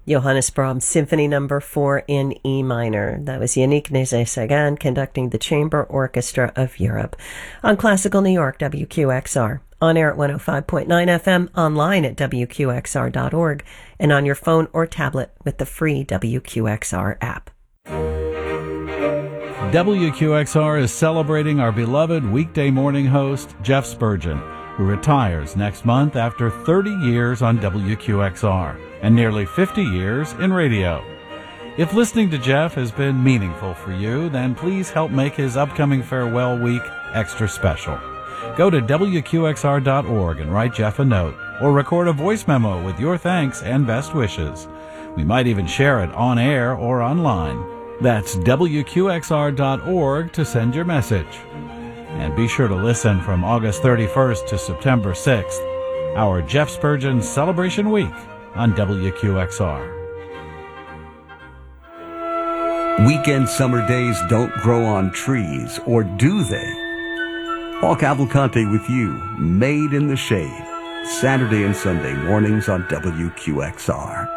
Johannes Brahms Symphony No. 4 in E minor. That was Yannick Nézet-Séguin conducting the Chamber Orchestra of Europe. On Classical New York, WQXR. On air at 105.9 FM, online at WQXR.org, and on your phone or tablet with the free WQXR app. WQXR is celebrating our beloved weekday morning host, Jeff Spurgeon, who retires next month after 30 years on WQXR and nearly 50 years in radio. If listening to Jeff has been meaningful for you, then please help make his upcoming farewell week extra special. Go to WQXR.org and write Jeff a note, or record a voice memo with your thanks and best wishes. We might even share it on air or online. That's WQXR.org to send your message. And be sure to listen from August 31st to September 6th, our Jeff Spurgeon Celebration Week on WQXR. Weekend summer days don't grow on trees, or do they? Paul Cavalcante with you, Made in the Shade, Saturday and Sunday mornings on WQXR.